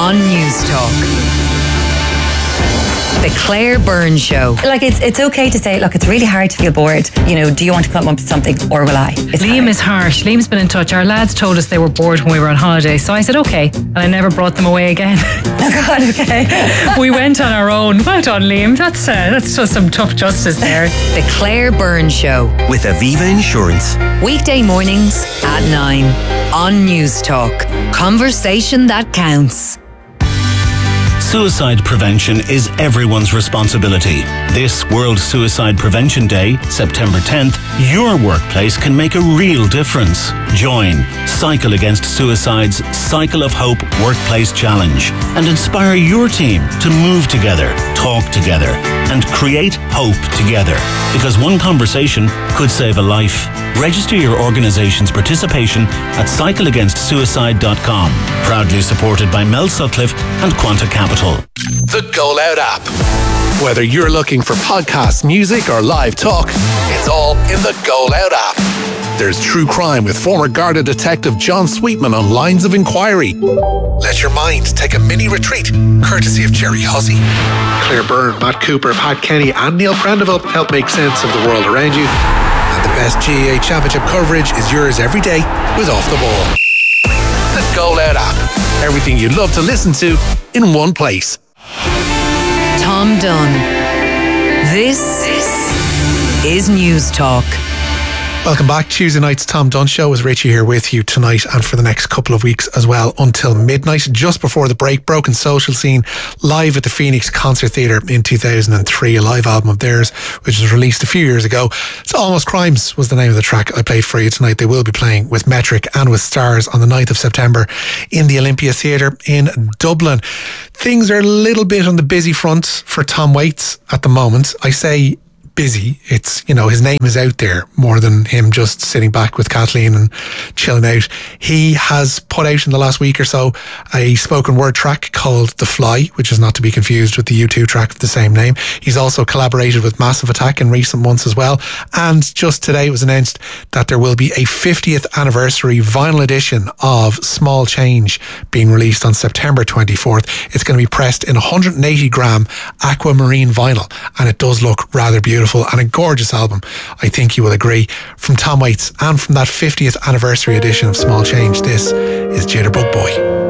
on News Talk. The Claire Byrne Show. Like, it's okay to say, look, it's really hard to feel bored. You know, do you want to come up with something or will I? Liam is harsh. Liam's been in touch. Our lads told us they were bored when we were on holiday. So I said, okay. And I never brought them away again. Oh, God, okay. We went on our own. Well done, Liam. That's just some tough justice there. The Claire Byrne Show. With Aviva Insurance. Weekday mornings at 9 on News Talk. Conversation that counts. Suicide prevention is everyone's responsibility. This World Suicide Prevention Day, September 10th, your workplace can make a real difference. Join Cycle Against Suicide's Cycle of Hope Workplace Challenge and inspire your team to move together, talk together, and create hope together. Because one conversation could save a life. Register your organisation's participation at cycleagainstsuicide.com. Proudly supported by Mel Sutcliffe and Quanta Capital. The Go Loud app. Whether you're looking for podcasts, music, or live talk, it's all in the Go Loud app. There's true crime with former Garda detective John Sweetman on Lines of Inquiry. Let your mind take a mini retreat, courtesy of Jerry Hussey. Claire Byrne, Matt Cooper, Pat Kenny, and Neil Prendeville help make sense of the world around you. And the best GAA Championship coverage is yours every day with Off the Ball. The Go Loud app. Everything you'd love to listen to in one place. Tom Dunn. This is News Talk. Welcome back. Tuesday night's Tom Dunn Show with Richie here with you tonight and for the next couple of weeks as well until midnight. Just before the break, Broken Social Scene live at the Phoenix Concert Theatre in 2003, a live album of theirs which was released a few years ago. It's Almost Crimes was the name of the track I played for you tonight. They will be playing with Metric and with Stars on the 9th of September in the Olympia Theatre in Dublin. Things are a little bit on the busy front for Tom Waits at the moment. I say busy. It's, you know, his name is out there more than him just sitting back with Kathleen and chilling out. He has put out in the last week or so a spoken word track called The Fly, which is not to be confused with the U2 track of the same name. He's also collaborated with Massive Attack in recent months as well. And just today it was announced that there will be a 50th anniversary vinyl edition of Small Change being released on September 24th. It's going to be pressed in 180 gram aquamarine vinyl, and it does look rather beautiful and a gorgeous album, I think you will agree. From Tom Waits and from that 50th anniversary edition of Small Change, this is Jitterbug Boy.